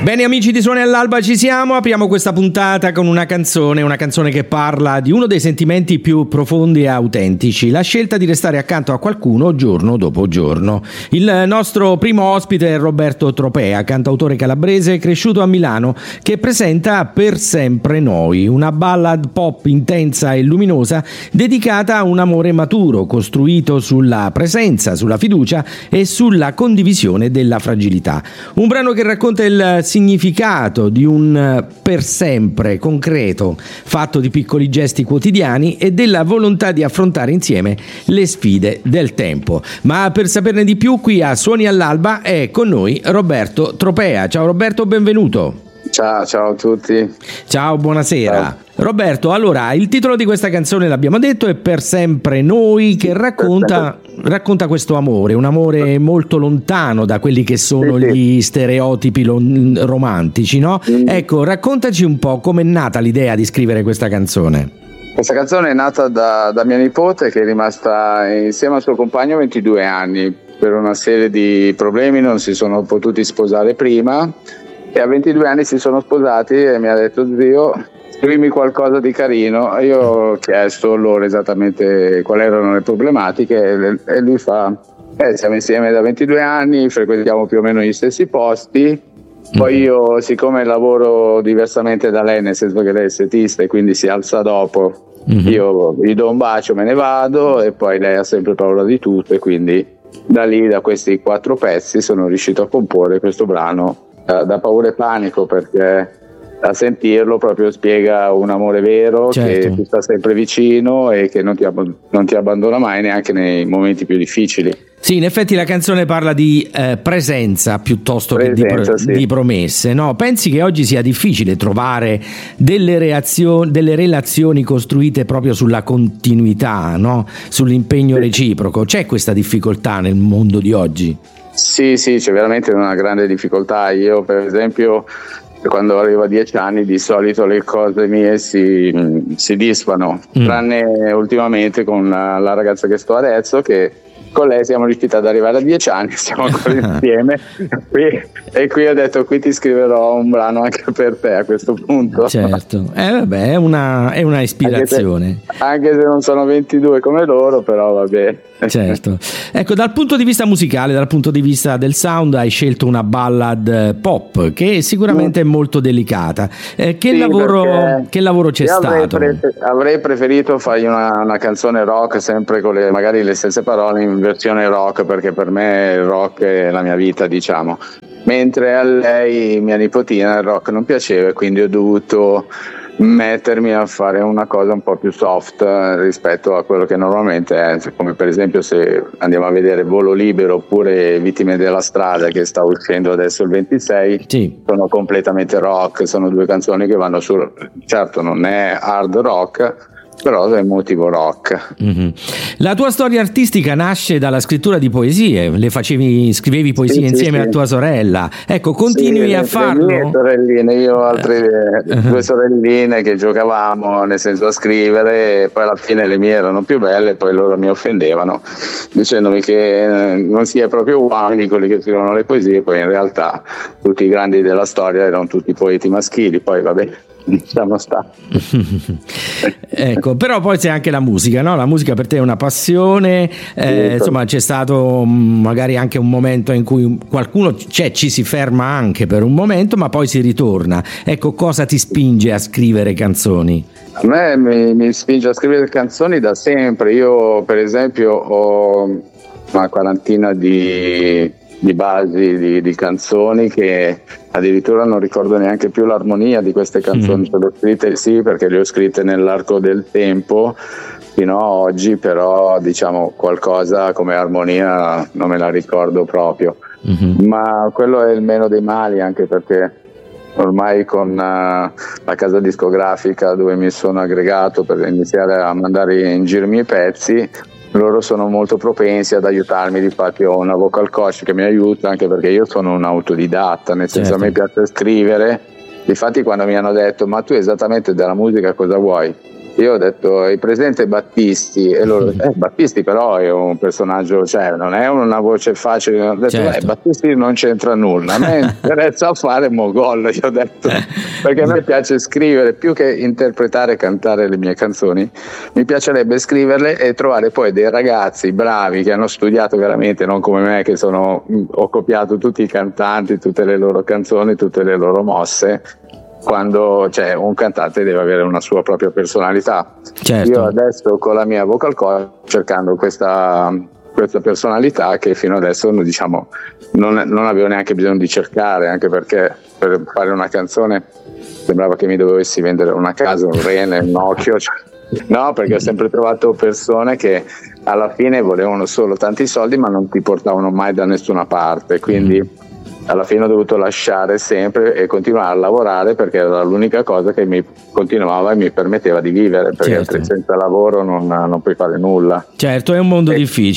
Bene amici di Suoni all'Alba, ci siamo, apriamo questa puntata con una canzone che parla di uno dei sentimenti più profondi e autentici, la scelta di restare accanto a qualcuno giorno dopo giorno. Il nostro primo ospite è Roberto Tropea, cantautore calabrese cresciuto a Milano, che presenta Per sempre noi, una ballad pop intensa e luminosa dedicata a un amore maturo, costruito sulla presenza, sulla fiducia e sulla condivisione della fragilità. Un brano che racconta il significato di un per sempre concreto, fatto di piccoli gesti quotidiani e della volontà di affrontare insieme le sfide del tempo. Ma per saperne di più, qui a Suoni all'Alba è con noi Roberto Tropea. Ciao Roberto, benvenuto. Ciao a tutti. Ciao, buonasera. Ciao. Roberto, allora, il titolo di questa canzone l'abbiamo detto è Per sempre noi, che racconta questo amore, un amore molto lontano da quelli che sono gli stereotipi romantici, no? Ecco, raccontaci un po' com'è nata l'idea di scrivere questa canzone. Questa canzone è nata da mia nipote, che è rimasta insieme al suo compagno 22 anni. Per una serie di problemi non si sono potuti sposare prima e a 22 anni si sono sposati e mi ha detto: zio, scrivimi qualcosa di carino. Io ho chiesto loro esattamente quali erano le problematiche e lui fa: siamo insieme da 22 anni, frequentiamo più o meno gli stessi posti. Poi io, siccome lavoro diversamente da lei, nel senso che lei è estetista e quindi si alza dopo, io gli do un bacio, me ne vado, e poi lei ha sempre paura di tutto, e quindi da lì, da questi 4 pezzi, sono riuscito a comporre questo brano da paura e panico, perché a sentirlo proprio spiega un amore vero, certo, che ti sta sempre vicino e che non ti abbandona mai, neanche nei momenti più difficili. Sì, in effetti la canzone parla di presenza piuttosto che di promesse, no? Pensi che oggi sia difficile trovare delle relazioni costruite proprio sulla continuità, no? Sull'impegno reciproco? C'è questa difficoltà nel mondo di oggi? Sì, c'è veramente una grande difficoltà. Io, per esempio, quando arrivo a 10 anni, di solito le cose mie si disfano, tranne ultimamente con la ragazza che sto adesso, che con lei siamo riusciti ad arrivare a 10 anni, siamo ancora insieme e qui ho detto: qui ti scriverò un brano anche per te a questo punto. Certo, vabbè, è una ispirazione. Anche se non sono 22 come loro, però vabbè. Certo. Ecco, dal punto di vista musicale, dal punto di vista del sound, hai scelto una ballad pop che sicuramente è molto delicata. Che lavoro c'è stato? Avrei preferito fargli una canzone rock, sempre con magari le stesse parole in versione rock, perché per me il rock è la mia vita, diciamo. Mentre a lei, mia nipotina, il rock non piaceva, e quindi ho dovuto mettermi a fare una cosa un po' più soft rispetto a quello che normalmente è, come per esempio, se andiamo a vedere Volo Libero oppure Vittime della strada, che sta uscendo adesso il 26, sono completamente rock, sono 2 canzoni che vanno su, certo non è hard rock, però è motivo rock. La tua storia artistica nasce dalla scrittura di poesie, scrivevi poesie insieme a tua sorella, ecco, continui a farlo? Le mie sorelline, io ho altre 2 sorelline che giocavamo, nel senso, a scrivere, e poi alla fine le mie erano più belle, poi loro mi offendevano dicendomi che non si è proprio uomini quelli che scrivono le poesie, poi in realtà tutti i grandi della storia erano tutti poeti maschili, poi vabbè, diciamo sta. Ecco, però poi c'è anche la musica, no? La musica per te è una passione, insomma, c'è stato magari anche un momento in cui qualcuno ci si ferma anche per un momento, ma poi si ritorna. Ecco, cosa ti spinge a scrivere canzoni? A me mi spinge a scrivere canzoni da sempre. Io, per esempio, ho una quarantina di basi di canzoni che addirittura non ricordo neanche più l'armonia di queste canzoni. Le ho scritte, sì, perché le ho scritte nell'arco del tempo fino a oggi, però diciamo qualcosa come armonia non me la ricordo proprio. Ma quello è il meno dei mali, anche perché ormai con la casa discografica dove mi sono aggregato per iniziare a mandare in giro i miei pezzi, loro sono molto propensi ad aiutarmi. Difatti ho una vocal coach che mi aiuta, anche perché io sono un autodidatta, nel senso, a me piace scrivere. Difatti quando mi hanno detto: ma tu esattamente della musica cosa vuoi? io ho detto: hai presente Battisti? E loro Battisti però è un personaggio, cioè non è una voce facile. Ho detto certo. Battisti non c'entra nulla, a me interessa fare Mogol, io ho detto, perché a me piace scrivere più che interpretare e cantare le mie canzoni, mi piacerebbe scriverle e trovare poi dei ragazzi bravi che hanno studiato veramente, non come me che ho copiato tutti i cantanti, tutte le loro canzoni, tutte le loro mosse, quando un cantante deve avere una sua propria personalità. Certo. Io adesso con la mia vocal coach cercando questa personalità che fino adesso non avevo neanche bisogno di cercare, anche perché per fare una canzone sembrava che mi dovessi vendere una casa, un rene, un occhio, no, perché ho sempre trovato persone che alla fine volevano solo tanti soldi ma non ti portavano mai da nessuna parte, quindi alla fine ho dovuto lasciare sempre e continuare a lavorare, perché era l'unica cosa che mi continuava e mi permetteva di vivere, perché senza lavoro non puoi fare nulla. Certo, è un mondo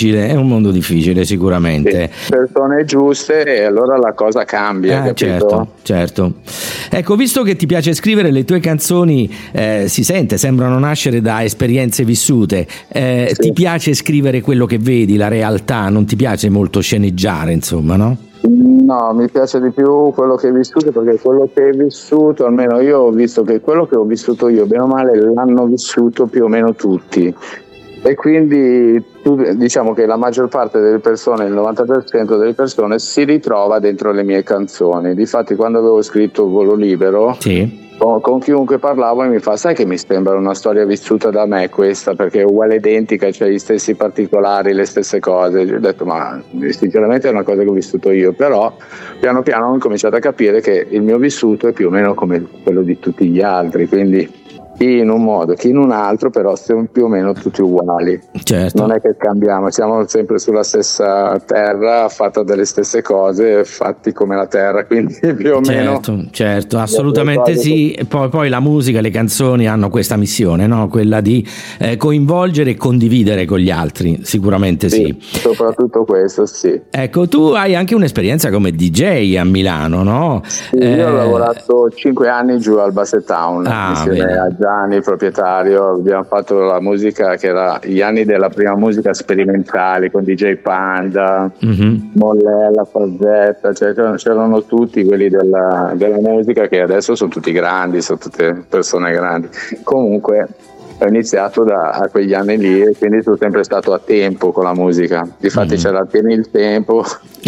difficile sicuramente. Sì, persone giuste e allora la cosa cambia, capito? Certo. Ecco, visto che ti piace scrivere, le tue canzoni si sente, sembrano nascere da esperienze vissute. Sì. Ti piace scrivere quello che vedi, la realtà, non ti piace molto sceneggiare, insomma, no? No, mi piace di più quello che hai vissuto, perché quello che hai vissuto, almeno io ho visto che quello che ho vissuto io, bene o male, l'hanno vissuto più o meno tutti, e quindi diciamo che la maggior parte delle persone, il 90% delle persone si ritrova dentro le mie canzoni. Difatti quando avevo scritto Volo Libero, sì, con chiunque parlavo e mi fa: sai che mi sembra una storia vissuta da me questa, perché è uguale, identica, cioè gli stessi particolari, le stesse cose. Io ho detto: ma sinceramente è una cosa che ho vissuto io, però piano piano ho cominciato a capire che il mio vissuto è più o meno come quello di tutti gli altri, quindi chi in un modo, chi in un altro, però siamo più o meno tutti uguali. Certo. Non è che cambiamo, siamo sempre sulla stessa terra, fatta delle stesse cose, fatti come la terra, quindi più o meno. Certo, assolutamente sì. Poi la musica, le canzoni hanno questa missione, no? Quella di coinvolgere e condividere con gli altri, sicuramente sì. Soprattutto questo, sì. Ecco, tu hai anche un'esperienza come DJ a Milano, no? Sì, io ho lavorato 5 anni giù al Basset Town, insieme a Gianni, proprietario. Abbiamo fatto la musica che era gli anni della prima musica sperimentale, con DJ Panda, Mollella, Fazzetta, c'erano tutti quelli della musica che adesso sono tutti grandi, sono tutte persone grandi. Comunque ho iniziato a quegli anni lì, e quindi sono sempre stato a tempo con la musica. Difatti c'era tieni il tempo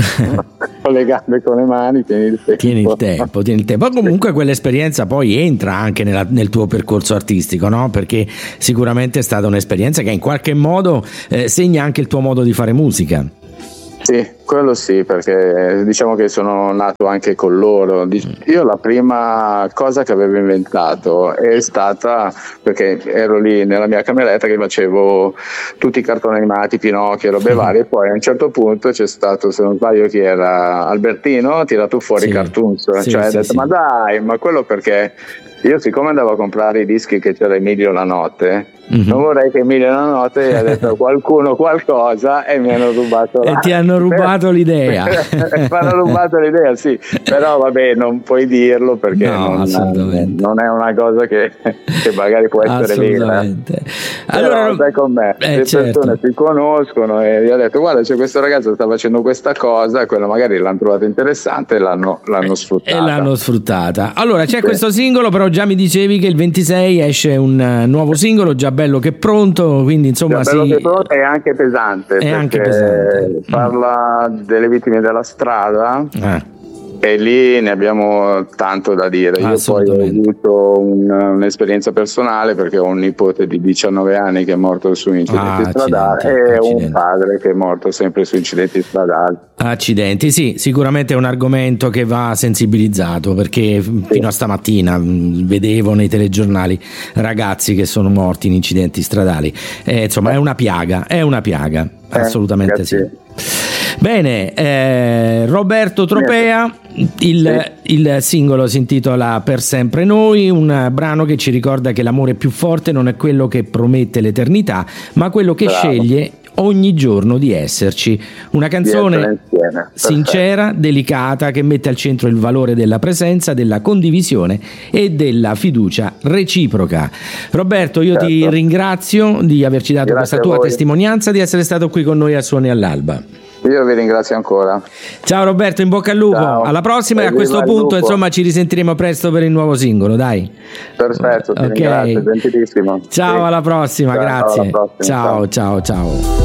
con le gambe, con le mani, tieni il tempo. Ma comunque quell'esperienza poi entra anche nel tuo percorso artistico, no? Perché sicuramente è stata un'esperienza che in qualche modo segna anche il tuo modo di fare musica. Sì, quello sì, perché diciamo che sono nato anche con loro. Io la prima cosa che avevo inventato è stata, perché ero lì nella mia cameretta che facevo tutti i cartoni animati, Pinocchio, robe varie, e poi a un certo punto c'è stato, se non sbaglio chi era, Albertino, ha tirato fuori i cartoons, ha detto: ma dai, ma quello perché io, siccome andavo a comprare i dischi che c'era Emilio La Notte, non vorrei che Emilio La Notte ha detto qualcuno qualcosa e mi hanno rubato e ti hanno rubato l'idea. Mi hanno rubato l'idea, sì, però vabbè, non puoi dirlo, perché non è una cosa che magari può essere vera. Allora stai con me, le persone si conoscono e gli ho detto: guarda, c'è questo ragazzo che sta facendo questa cosa, e quello magari l'hanno trovato interessante e l'hanno sfruttata. Allora c'è questo singolo, però già mi dicevi che il 26 esce un nuovo singolo, già bello che pronto, quindi insomma bello che pronto, è anche pesante, parla delle vittime della strada, e lì ne abbiamo tanto da dire. Io poi ho avuto un'esperienza personale, perché ho un nipote di 19 anni che è morto su incidenti stradali e un padre che è morto sempre su incidenti stradali. Accidenti, sì, sicuramente è un argomento che va sensibilizzato, perché fino a stamattina vedevo nei telegiornali ragazzi che sono morti in incidenti stradali, insomma è una piaga, assolutamente sì. Bene, Roberto Tropea, il singolo si intitola Per sempre noi, un brano che ci ricorda che l'amore più forte non è quello che promette l'eternità, ma quello che sceglie ogni giorno di esserci. Una canzone sincera, delicata, che mette al centro il valore della presenza, della condivisione e della fiducia reciproca. Roberto, io ti ringrazio di averci dato questa tua testimonianza, di essere stato qui con noi a Suoni all'Alba. Io vi ringrazio ancora. Ciao Roberto, in bocca al lupo. Ciao. Alla prossima, e a questo punto insomma ci risentiremo presto per il nuovo singolo, dai. Perfetto, ti ringrazio, gentilissimo. Ciao, alla prossima, grazie. Alla prossima. Ciao.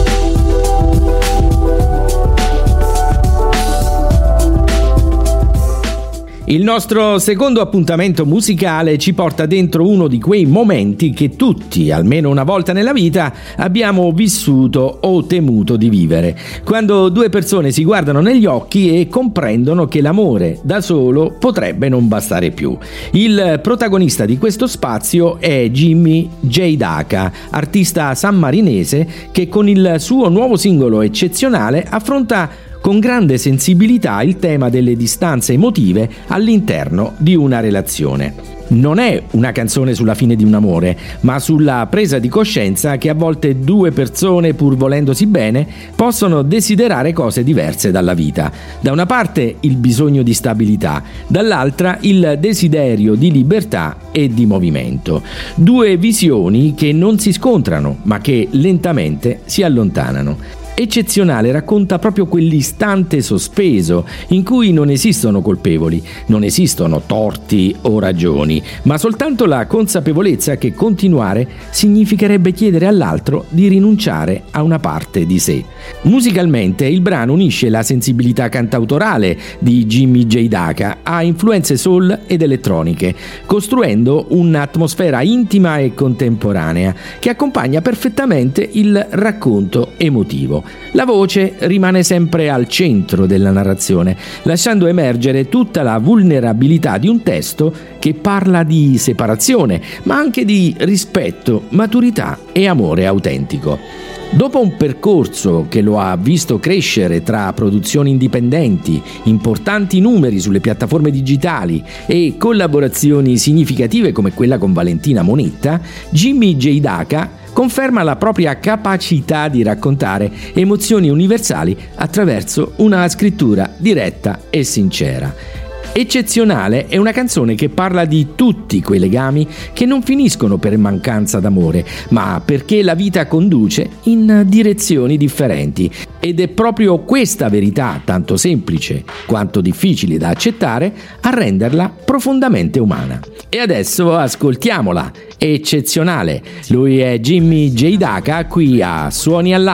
Il nostro secondo appuntamento musicale ci porta dentro uno di quei momenti che tutti, almeno una volta nella vita, abbiamo vissuto o temuto di vivere. Quando due persone si guardano negli occhi e comprendono che l'amore da solo potrebbe non bastare più. Il protagonista di questo spazio è Jimmy J. Daca, artista sammarinese che con il suo nuovo singolo Eccezionale affronta con grande sensibilità il tema delle distanze emotive all'interno di una relazione. Non è una canzone sulla fine di un amore, ma sulla presa di coscienza che a volte due persone, pur volendosi bene, possono desiderare cose diverse dalla vita. Da una parte il bisogno di stabilità, dall'altra il desiderio di libertà e di movimento. Due visioni che non si scontrano, ma che lentamente si allontanano. Eccezionale racconta proprio quell'istante sospeso in cui non esistono colpevoli, non esistono torti o ragioni, ma soltanto la consapevolezza che continuare significherebbe chiedere all'altro di rinunciare a una parte di sé. Musicalmente il brano unisce la sensibilità cantautorale di Jimmy J. Daca a influenze soul ed elettroniche, costruendo un'atmosfera intima e contemporanea che accompagna perfettamente il racconto emotivo. La voce rimane sempre al centro della narrazione, lasciando emergere tutta la vulnerabilità di un testo che parla di separazione, ma anche di rispetto, maturità e amore autentico. Dopo un percorso che lo ha visto crescere tra produzioni indipendenti, importanti numeri sulle piattaforme digitali e collaborazioni significative come quella con Valentina Monetta, Jimmy J. Daca conferma la propria capacità di raccontare emozioni universali attraverso una scrittura diretta e sincera. Eccezionale è una canzone che parla di tutti quei legami che non finiscono per mancanza d'amore, ma perché la vita conduce in direzioni differenti. Ed è proprio questa verità, tanto semplice quanto difficile da accettare, a renderla profondamente umana. E adesso ascoltiamola, Eccezionale. Lui è Jimmy J. Daca, qui a Suoni all'Alba.